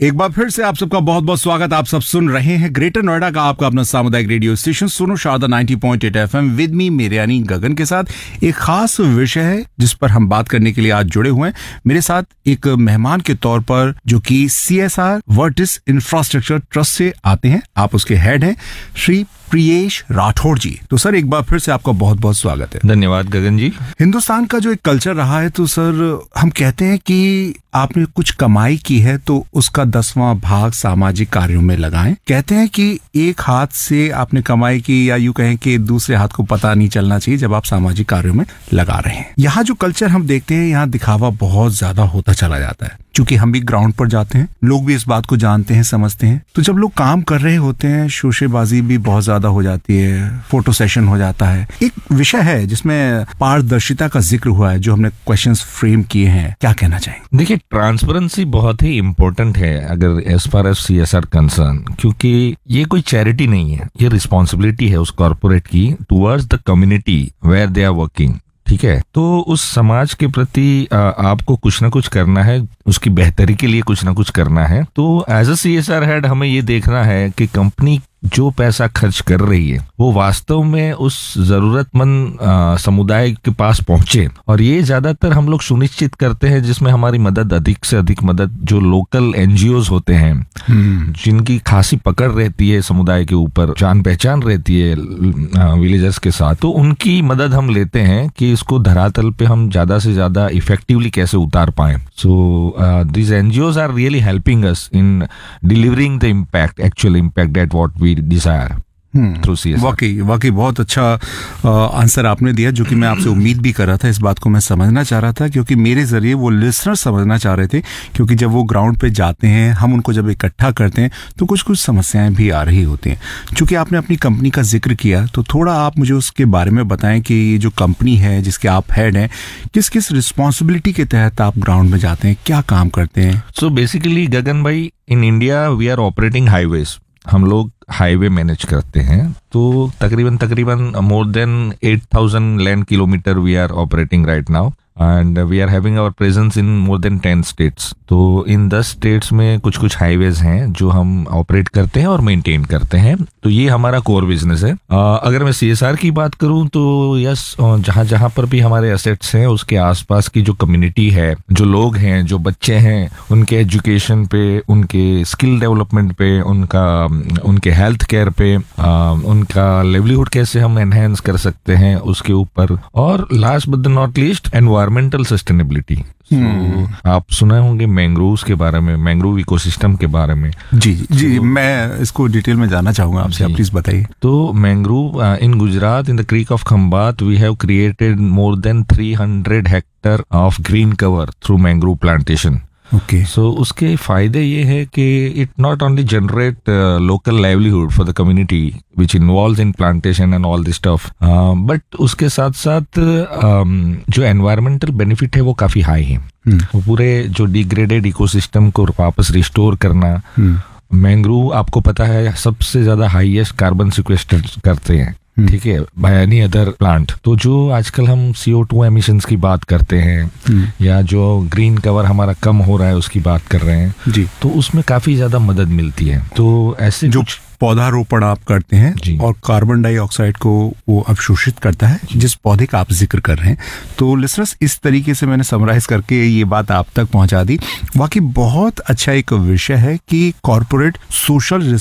एक बार फिर से आप सबका बहुत बहुत स्वागत। आप सब सुन रहे हैं ग्रेटर नोएडा का आपका अपना सामुदायिक रेडियो स्टेशन सुनो शारदा 90.8 FM विद मी मेरे यानी गगन के साथ एक खास विषय है जिस पर हम बात करने के लिए आज जुड़े हुए हैं। मेरे साथ एक मेहमान के तौर पर जो कि CSR वर्टिस इंफ्रास्ट्रक्चर ट्रस्ट से आते हैं, आप उसके हेड हैं श्री प्रियेश राठौड़ जी। तो सर एक बार फिर से आपका बहुत बहुत स्वागत है। धन्यवाद गगन जी। हिंदुस्तान का जो एक कल्चर रहा है, तो सर हम कहते हैं कि आपने कुछ कमाई की है तो उसका 10वां भाग सामाजिक कार्यों में लगाएं। कहते हैं कि एक हाथ से आपने कमाई की, या यूं कहें कि दूसरे हाथ को पता नहीं चलना चाहिए जब आप सामाजिक कार्यों में लगा रहे हैं। यहाँ जो कल्चर हम देखते हैं, यहाँ दिखावा बहुत ज्यादा होता चला जाता है। क्योंकि हम भी ग्राउंड पर जाते हैं, लोग भी इस बात को जानते हैं, समझते हैं। तो जब लोग काम कर रहे होते हैं, शोशेबाजी भी बहुत ज्यादा हो जाती है, फोटो सेशन हो जाता है। एक विषय है जिसमें पारदर्शिता का जिक्र हुआ है, जो हमने क्वेश्चंस फ्रेम किए हैं, क्या कहना चाहेंगे? देखिए, ट्रांसपेरेंसी बहुत ही इम्पोर्टेंट है अगर as far as CSR concern, क्योंकि ये कोई चैरिटी नहीं है, ये रिस्पॉन्सिबिलिटी है उस कॉर्पोरेट की towards the community where they are working. ठीक है, तो उस समाज के प्रति आपको कुछ ना कुछ करना है, उसकी बेहतरी के लिए कुछ ना कुछ करना है। तो एज अ CSR हेड हमें ये देखना है कि कंपनी जो पैसा खर्च कर रही है वो वास्तव में उस जरूरतमंद समुदाय के पास पहुंचे। और ये ज्यादातर हम लोग सुनिश्चित करते हैं जिसमें हमारी मदद, अधिक से अधिक मदद, जो लोकल NGOs होते हैं जिनकी खासी पकड़ रहती है समुदाय के ऊपर, जान पहचान रहती है विलेजर्स के साथ, तो उनकी मदद हम लेते हैं कि इसको धरातल पे हम ज्यादा से ज्यादा इफेक्टिवली कैसे उतार पाए। सो these NGOs are really helping us in delivering the impact, actual impact that what we desire through CSR। वाकई बहुत अच्छा आंसर आपने दिया, जो कि मैं आपसे उम्मीद भी कर रहा था। इस बात को मैं समझना चाह रहा था, क्योंकि मेरे जरिए वो लिसनर समझना चाह रहे थे। क्योंकि जब वो ग्राउंड पे जाते हैं, हम उनको जब इकट्ठा करते हैं, तो कुछ कुछ समस्याएं भी आ रही होती हैं। चूंकि आपने अपनी कंपनी का जिक्र किया, तो थोड़ा आप मुझे उसके बारे में बताएं कि ये जो कंपनी है जिसके आप हेड हैं, किस किस रिस्पॉन्सिबिलिटी के तहत आप ग्राउंड में जाते हैं, क्या काम करते हैं? सो बेसिकली गगन भाई, in India we are operating highways. हम लोग हाईवे मैनेज करते हैं, तो तकरीबन more than 8,000 land kilometre we are operating right now, and we are having our presence in more than 10 states. तो इन 10 स्टेट्स में कुछ कुछ हाईवेज हैं जो हम ऑपरेट करते हैं और मेंटेन करते हैं। तो ये हमारा कोर बिजनेस है। अगर मैं CSR की बात करूं तो यस, जहां जहां पर भी हमारे एसेट्स हैं उसके आसपास की जो कम्युनिटी है, जो लोग हैं, जो बच्चे हैं, उनके एजुकेशन पे, उनके स्किल डेवलपमेंट पे, उनके हेल्थ केयर पे, उनका लिवलीहुड कैसे हम एनहेंस कर सकते हैं उसके ऊपर, और last but not least environmental sustainability. आप सुने होंगे मैंग्रोव्स के बारे में, मैंग्रोव इकोसिस्टम के बारे में। जी, मैं इसको डिटेल में जानना चाहूंगा आपसे, आप प्लीज बताइए। तो mangrove in Gujarat, in the creek of Khambhat, we have created more than 300 Hector of green cover through mangrove plantation. Okay. So उसके फायदे ये है कि it not only generate local livelihood for the community which involves in plantation and all this stuff, but उसके साथ साथ जो environmental benefit है वो काफी हाई है। वो पूरे जो डिग्रेडेड इकोसिस्टम को वापस रिस्टोर करना। मैंग्रोव आपको पता है सबसे ज्यादा हाईएस्ट कार्बन सिक्वेस्टर करते हैं, ठीक है, बाय एनी अदर प्लांट। तो जो आजकल हम CO2 एमिशंस की बात करते हैं, या जो ग्रीन कवर हमारा कम हो रहा है उसकी बात कर रहे हैं जी, तो उसमें काफी ज्यादा मदद मिलती है। तो ऐसे जो पौधारोपण आप करते हैं और कार्बन डाइऑक्साइड को वो अवशोषित करता है, जिस पौधे का आप जिक्र कर रहे हैं। तो लिसनर्स, इस तरीके से मैंने समराइज करके ये बात आप तक पहुंचा दी। वाकई बहुत अच्छा एक विषय है कि कॉर्पोरेट सोशल